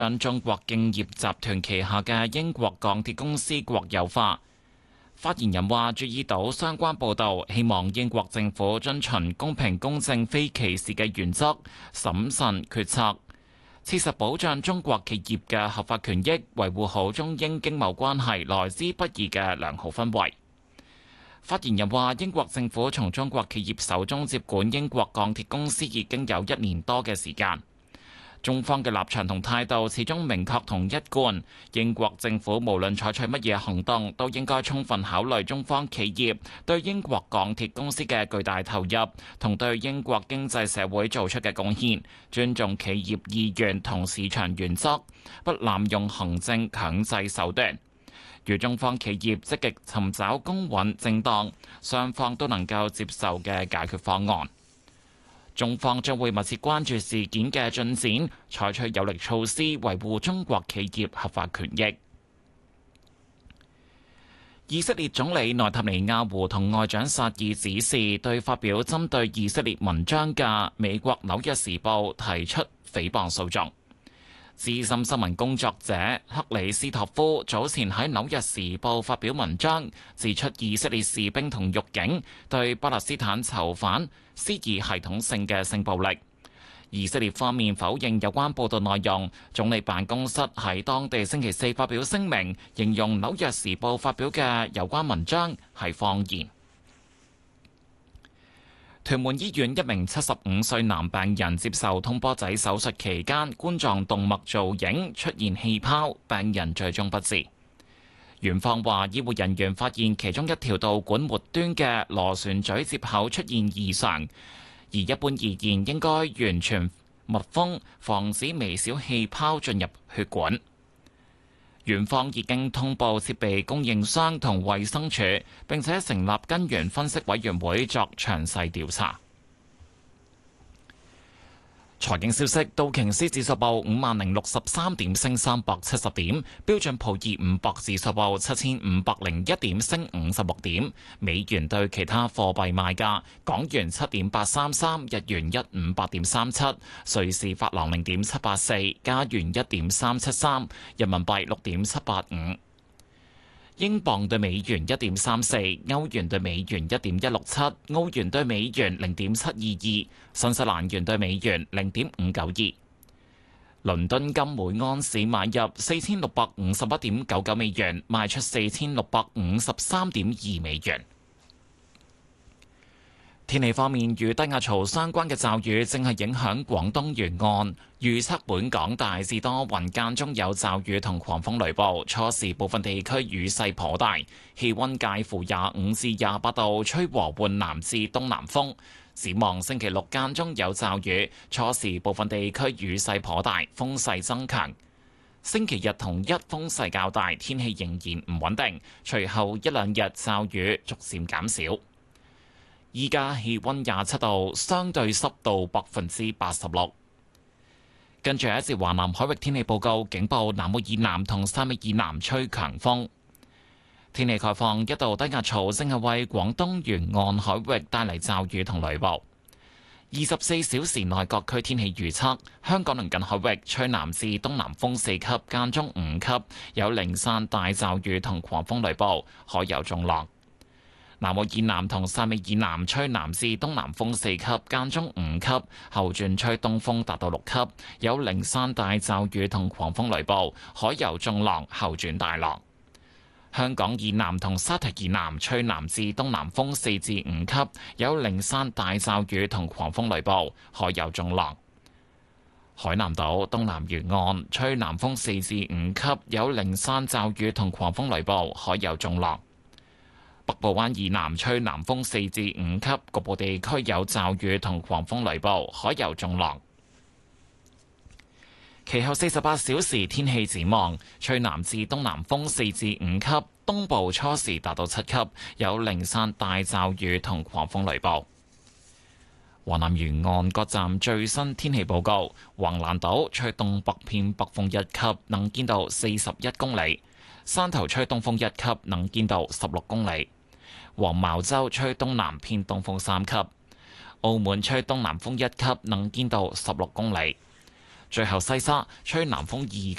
將中國敬業集團旗下嘅英國鋼鐵公司國有化。發言人話：注意到相關報導，希望英國政府遵循公平、公正、非歧視嘅原則，審慎決策，切實保障中國企業嘅合法權益，維護好中英經貿關係來之不易嘅良好氛圍。發言人話：英國政府從中國企業手中接管英國鋼鐵公司已經有1年多嘅時間。中方嘅立場同態度始終明確同一貫，英國政府無論採取乜嘢行動，都應該充分考慮中方企業對英國鋼鐵公司嘅巨大投入同對英國經濟社會做出嘅貢獻，尊重企業意願同市場原則，不濫用行政強制手段，與中方企業積極尋找公允正當、雙方都能夠接受嘅解決方案。中方將會密切關注事件嘅進展，採取有力措施維護中國企業合法權益。以色列總理內塔尼亞胡同外長薩爾指示，對發表針對以色列文章嘅美國《紐約時報》提出誹謗訴訟。資深新聞工作者克里斯托夫早前喺《紐約時報》發表文章，指出以色列士兵同獄警對巴勒斯坦囚犯施以系統性嘅性暴力。以色列方面否認有關報道內容。總理辦公室喺當地星期四發表聲明，形容《紐約時報》發表嘅有關文章係謊言。屯門醫院一名75歲男病人接受通波仔手術期間，冠狀動脈造影出現氣泡，病人最終不治。院方話，醫護人員發現其中一條導管末端嘅螺旋槳接口出現異常，而一般而言應該完全密封，防止微小氣泡進入血管。院方已經通報設備供應商同衛生署，並且成立根源分析委員會作詳細調查。財經消息：道瓊斯指數報5063點，升370點；標準普爾500指數報7501點，升56點。美元對其他貨幣賣價：港元7.833，日元158.37，瑞士法郎0.784，加元1.373，人民幣6.785。英鎊對美元1.34，歐元對美元1.167，澳元對美元0.722，新西蘭元對美元0.592。倫敦金每盎司買入4651.99美元，賣出4653.2美元。天氣方面，與低壓槽相關嘅驟雨正係影響廣東沿岸，預測本港大致多雲，間中有驟雨同狂風雷暴，初時部分地區雨勢頗大，氣溫介乎25至28度，吹和緩南至東南風。展望星期六間中有驟雨，初時部分地區雨勢頗大，風勢增強。星期日同一風勢較大，天氣仍然唔穩定，隨後一兩日驟雨逐漸減少。依家氣溫27度，相對濕度86%。跟住一節華南海域天氣報告，警報南澳以南同汕尾以南吹強風。天氣概況，一道低壓槽正係為廣東沿岸海域帶嚟驟雨同雷暴。24小時內各區天氣預測：香港鄰近海域吹南至東南風4級，間中5級，有零散大驟雨同狂風雷暴，海有湧浪。南澳以南同汕尾以南吹南至東南風4級，間中5級，後轉吹東風達到6級，有零散大驟雨同狂風雷暴，海有湧浪，後轉大浪。香港以南同沙堤以南吹南至東南風4至5級，有零散大驟雨同狂風雷暴，海有湧浪。海南島東南沿岸吹南風4至5級，有零散驟雨同狂風雷暴，海有湧浪。北部灣以南吹南風4至5級，局部地區有驟雨同狂風雷暴，海有湧浪。其後48小時天氣展望，吹南至東南風4至5級，東部初時達到7級，有零散大驟雨同狂風雷暴。華南沿岸各站最新天氣報告：橫瀾島吹東北偏北風1級，能見度41公里；汕頭吹東風1級，能見度16公里；黃茅洲吹東南偏東風3級；澳門吹東南風1級，能見度16公里； 最後西沙吹南風2